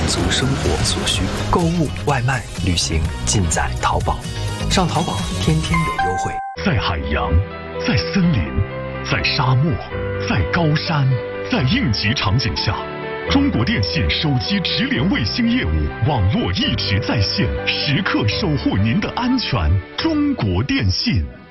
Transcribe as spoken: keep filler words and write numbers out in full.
足生活所需。购物、外卖、旅行，尽在淘宝。上淘宝，天天有优惠。 在海洋，在森林，在沙漠，在高山，在应急场景下，中国电信手机直连卫星业务，网络一直在线，时刻守护您的安全。中国电信。